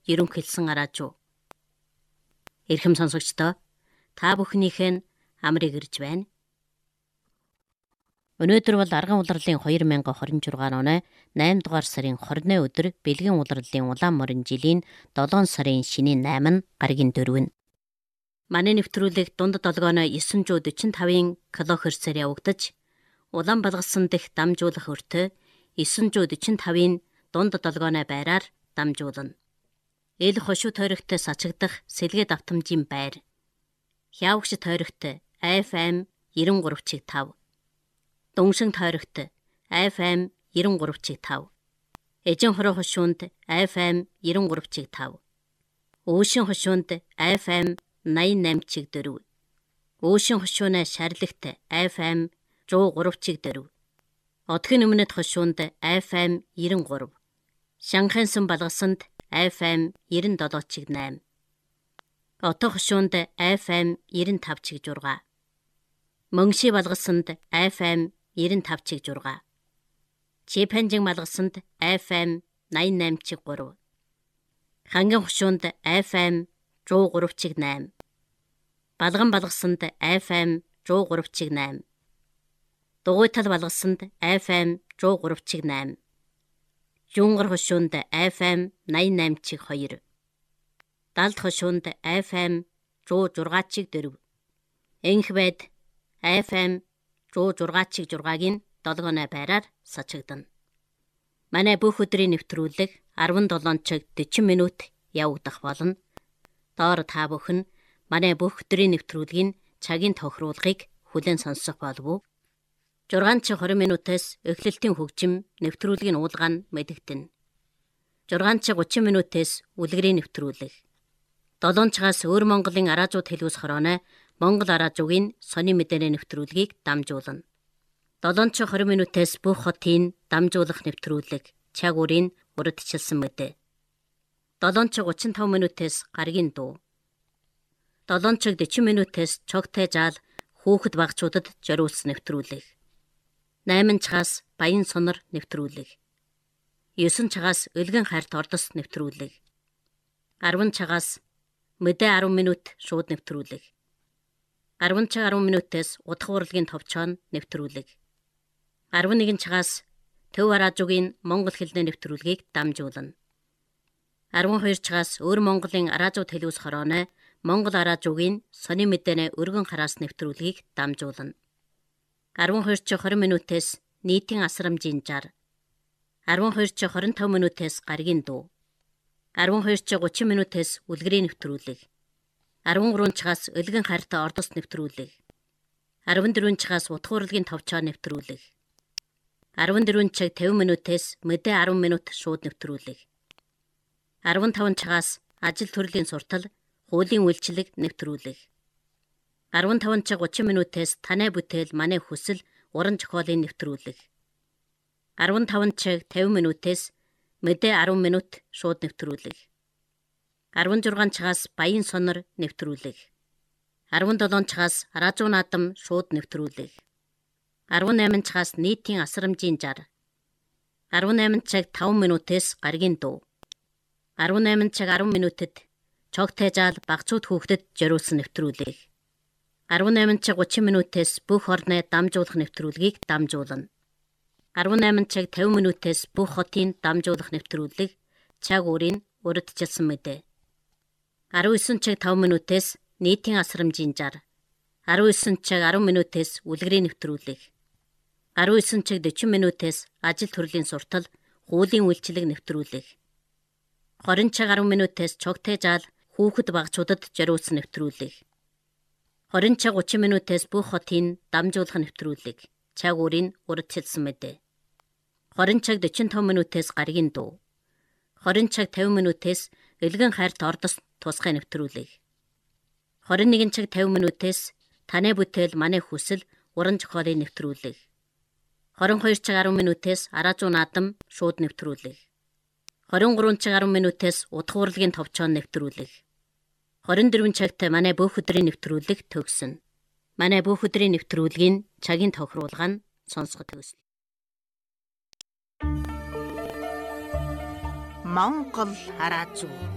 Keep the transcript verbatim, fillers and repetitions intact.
ерөнхийлсөн араажуу. Эрхэм сонсогчдоо, та бүхнийхээ нь амрыг ирж байна. Өнөөдөр бол арган улирлын хоёр мянга хорин жургаан оны найм дугаар сарын хорины өдөр бэлгэн улирлын улаан морин жилийн долоон сарын шинийн найм нь гарагийн дөрвөн. Манай нэвтрүүлэг дунд долгооно дев'ять сая сорок пять килохерцээр явагдаж, улаан балгасан дэх дамжуулах өртөө дев'ять сая сорок пять-ийн дунд долгооны байраар дамжуулна. Эл хошуу тойрогт сачигдах сэлгээ давтамжийн байр. Хявагш тойрогт эф эм девяносто три чиг пять. Дуншин тойрогт эф эм девяносто три чиг пять. Эжин хороо хошуунд эф эм девяносто три чиг пять. Өшин хошуунд эф эм восемьдесят восемь чиг четыре. Өшин хошууны шарлагт эф эм one oh three чиг четыре. Одгийн өмнөд хошуунд эф эм ninety-three. Шанхайсан балгасанд эф эм ninety-seven чиг eight. Отох хошуунд эф эм ninety-five чиг six. Мөнгши балгасанд эф эм ninety-five чиг six. Чипанжин балгасанд эф эм ninety-eight чиг three. Ханган хошуунд эф эм one oh three чиг eight. Балган балгасанд эф эм one oh three чиг eight. Дугуйтал балгасанд эф эм one oh three чиг eight. Жунгар хошуунд эф эм ninety-eight чиг two. Далд хошуунд эф эм one oh six чиг four. Энх байд эф эм one oh six чиг six-гийн долгооны байраар сачигдана. Манай бүх өдрийн нэвтрүүлэг seventeen чиг forty минут явагдах болно. Доор та бүхэн манай бүх өдрийн нэвтрүүлгийн цагийн тохируулгыг хүлээн сонсох болов уу? six чиг twenty минутаас эхлэлтийн хөгжим нэвтрүүлгийн уулга нь мэдэгдэнэ. six чиг thirty минутаас үлгэрийн нэвтрүүлэг. seven чигаас өөр Монголын араажууд хэлүүс хорооны Монгол араажуугийн сони мэдээний нэвтрүүлгийг дамжуулна. seven чиг twenty минутаас бүх хотын дамжуулах нэвтрүүлэг чаг үрийн урдчилсан мэдээ. seven чиг thirty-five минутаас гаргийн дуу. seven чиг forty минутаас чогтой жаал хүүхэд багчуудад зориулсан нэвтрүүлэг. eight чигаас баян сонор нэвтрүүлэг. nine чигаас өлгөн хайрт ордос нэвтрүүлэг. ten чигаас мэдээ ten минут шууд нэвтрүүлэг. ten чиг ten минутаас удах урлагийн товчоон нэвтрүүлэг. eleven чигаас төв араажуугийн монгол хэлний нэвтрүүлгийг дамжуулна. twelve чигаас өөр Монголын араажууд хэлүүс хорооны Монгол араажуугийн сони мэдээний өргөн хараас нэвтрүүлгийг дамжуулна. twelve чиг twenty минутаас нийтийн асрамжийн жар. twelve чиг twenty-five минутаас гаргийн дуу. twelve чиг thirty минутаас үлгэрийн нэвтрүүлэг. thirteen чигаас өлгөн хайрт ордос нэвтрүүлэг. fourteen чигаас утга урлагийн товчоо нэвтрүүлэг. fourteen чиг fifty минутаас мэдээ ten минут шууд нэвтрүүлэг. fifteen чигаас ажил төрлийн суртал, хуулийн үйлчлэг нэвтрүүлэг. fifteen чиг thirty минутаас танай бүтээл манай хүсэл, уран зохиолын нэвтрүүлэг. fifteen чиг fifty минутаас мэдээ ten минут шууд нэвтрүүлэг. sixteen чигаас баян сонор нэвтрүүлэг. seventeen чигаас араажуу наадам шууд нэвтрүүлэг. eighteen чигаас нийтийн асрамжийн жар. eighteen чиг five минутаас гаргийн дуу. eighteen чиг ten минутад чогтой жаал багцууд хүүхдэд зориулсан нэвтрүүлэг. eighteen чиг thirty минутаас бүх орны дамжуулах нэвтрүүлгийг дамжуулна. eighteen чиг fifty минутаас бүх хотын дамжуулах нэвтрүүлэг чаг үрийн урдчилсан мэдээ. nineteen чиг five минутаас нийтийн асрамжийн жар. nineteen чиг ten минутаас үлгэрийн нэвтрүүлэг. nineteen чиг forty минутаас ажил төрлийн суртал, хуулийн үйлчлэг нэвтрүүлэг. twenty чиг ten минутаас чогтой жаал хүүхэд багчуудад зориулсан нэвтрүүлэг. twenty чиг thirty минутаас бүх хотын дамжуулах нэвтрүүлэг чаг үрийн урдчилсан мэдээ. twenty чиг forty-five минутаас гаргийн дуу. twenty чиг fifty минутаас өлгөн хайрт ордос тусгай нэвтрүүлэг. twenty-one чиг fifty минутаас танай бүтээл манай хүсэл, уран зохиолын нэвтрүүлэг. twenty-two чиг ten минутаас араажуу наадам шууд нэвтрүүлэг. twenty-three чиг ten минутаас удах урлагийн товчоон нэвтрүүлэг. twenty-four чигт манай бүх өдрийн нэвтрүүлэг төгснө. Манай бүх өдрийн нэвтрүүлгийн цагийн тохируулга нь сонсгох төсөл. Монгол хараацуу